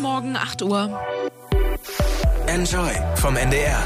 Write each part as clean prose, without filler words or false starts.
Morgen, 8 Uhr. Enjoy vom NDR.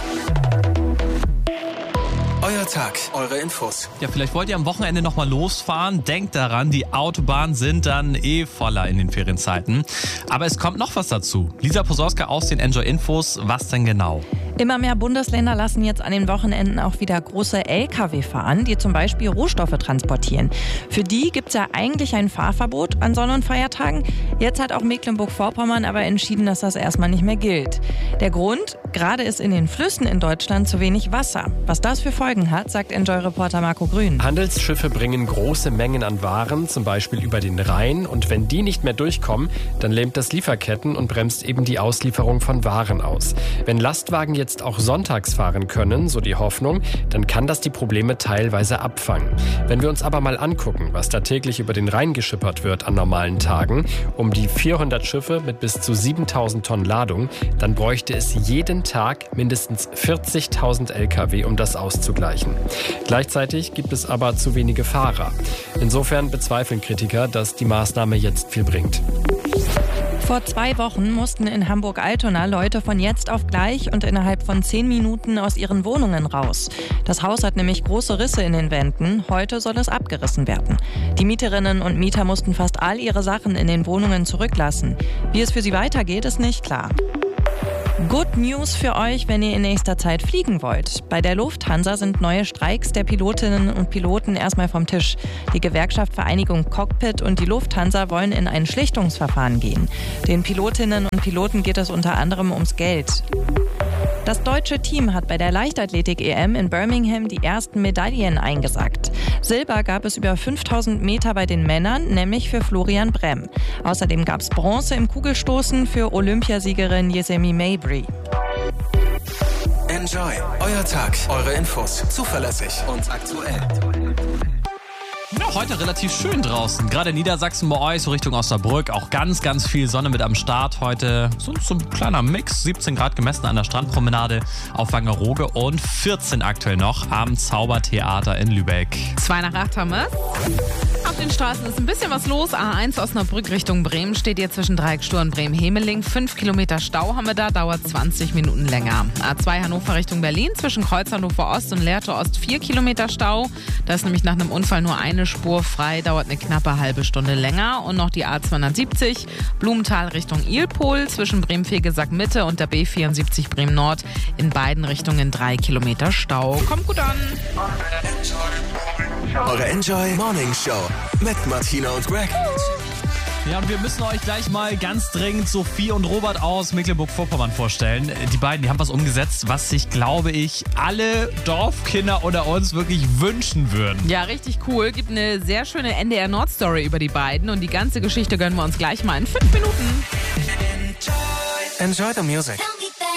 Euer Tag, eure Infos. Ja, vielleicht wollt ihr am Wochenende nochmal losfahren. Denkt daran, die Autobahnen sind dann voller in den Ferienzeiten. Aber es kommt noch was dazu. Lisa Posorska aus den Enjoy-Infos. Was denn genau? Immer mehr Bundesländer lassen jetzt an den Wochenenden auch wieder große Lkw fahren, die zum Beispiel Rohstoffe transportieren. Für die gibt es ja eigentlich ein Fahrverbot an Sonn- und Feiertagen. Jetzt hat auch Mecklenburg-Vorpommern aber entschieden, dass das erstmal nicht mehr gilt. Der Grund? Gerade ist in den Flüssen in Deutschland zu wenig Wasser. Was das für Folgen hat, sagt Enjoy-Reporter Marco Grün. Handelsschiffe bringen große Mengen an Waren, zum Beispiel über den Rhein. Und wenn die nicht mehr durchkommen, dann lähmt das Lieferketten und bremst eben die Auslieferung von Waren aus. Wenn Lastwagen jetzt auch sonntags fahren können, so die Hoffnung, dann kann das die Probleme teilweise abfangen. Wenn wir uns aber mal angucken, was da täglich über den Rhein geschippert wird an normalen Tagen, um die 400 Schiffe mit bis zu 7.000 Tonnen Ladung, dann bräuchte es jeden Tag mindestens 40.000 Lkw, um das auszugleichen. Gleichzeitig gibt es aber zu wenige Fahrer. Insofern bezweifeln Kritiker, dass die Maßnahme jetzt viel bringt. Vor 2 Wochen mussten in Hamburg-Altona Leute von jetzt auf gleich und innerhalb von 10 Minuten aus ihren Wohnungen raus. Das Haus hat nämlich große Risse in den Wänden. Heute soll es abgerissen werden. Die Mieterinnen und Mieter mussten fast all ihre Sachen in den Wohnungen zurücklassen. Wie es für sie weitergeht, ist nicht klar. Good News für euch, wenn ihr in nächster Zeit fliegen wollt. Bei der Lufthansa sind neue Streiks der Pilotinnen und Piloten erstmal vom Tisch. Die Gewerkschaft Vereinigung Cockpit und die Lufthansa wollen in ein Schlichtungsverfahren gehen. Den Pilotinnen und Piloten geht es unter anderem ums Geld. Das deutsche Team hat bei der Leichtathletik-EM in Birmingham die ersten Medaillen eingesackt. Silber gab es über 5000 Meter bei den Männern, nämlich für Florian Bremm. Außerdem gab es Bronze im Kugelstoßen für Olympiasiegerin Yesemi Mabry. Enjoy, euer Tag, eure Infos. Zuverlässig und aktuell. Ja, heute relativ schön draußen. Gerade in Niedersachsen bei euch, so Richtung Osnabrück. Auch ganz, ganz viel Sonne mit am Start heute. So ein kleiner Mix. 17 Grad gemessen an der Strandpromenade auf Wangerooge und 14 aktuell noch am Zaubertheater in Lübeck. 7:55 haben wir. Auf den Straßen ist ein bisschen was los. A1 Osnabrück Richtung Bremen steht jetzt zwischen Dreieckstuhl und Bremen-Hemeling. 5 Kilometer Stau haben wir da, dauert 20 Minuten länger. A2 Hannover Richtung Berlin zwischen Kreuz Hannover Ost und Lehrte Ost 4 Kilometer Stau. Da ist nämlich nach einem Unfall nur eine Spur frei, dauert eine knappe halbe Stunde länger. Und noch die A270 Blumenthal Richtung Ilpol zwischen Bremen-Fegesack Mitte und der B74 Bremen Nord. In beiden Richtungen 3 Kilometer Stau. Kommt gut an! Eure Enjoy Morning Show mit Martina und Greg. Ja, und wir müssen euch gleich mal ganz dringend Sophie und Robert aus Mecklenburg-Vorpommern vorstellen. Die beiden, die haben was umgesetzt, was sich, glaube ich, alle Dorfkinder unter uns wirklich wünschen würden. Ja, richtig cool. Gibt eine sehr schöne NDR Nord Story über die beiden und die ganze Geschichte gönnen wir uns gleich mal in 5 Minuten. Enjoy the music.